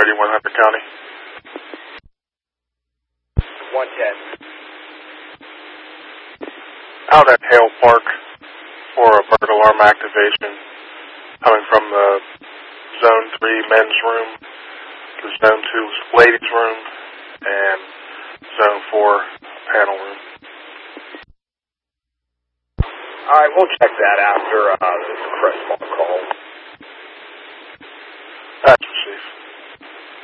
31 Hunter County. 110. Out at Hale Park for a bird alarm activation coming from the Zone 3 men's room, the Zone 2 ladies room, and Zone 4 panel room. Alright, we'll check that after this Chris phone call.